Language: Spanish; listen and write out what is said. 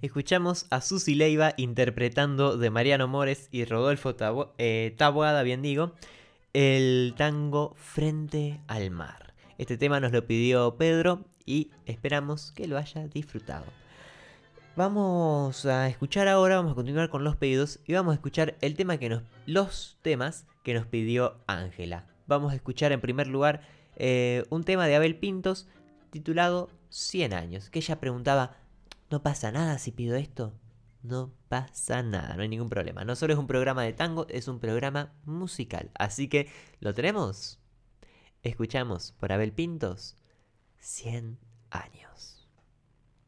Escuchamos a Susi Leiva interpretando de Mariano Mores y Rodolfo Taboada, bien digo, el tango Frente al Mar. Este tema nos lo pidió Pedro y esperamos que lo haya disfrutado. Vamos a escuchar ahora, vamos a continuar con los pedidos y vamos a escuchar los temas que nos pidió Ángela. Vamos a escuchar en primer lugar un tema de Abel Pintos titulado 100 años, que ella preguntaba, ¿no pasa nada si pido esto? No pasa nada, no hay ningún problema. No solo es un programa de tango, es un programa musical. Así que, ¿lo tenemos? Escuchamos por Abel Pintos 100 años.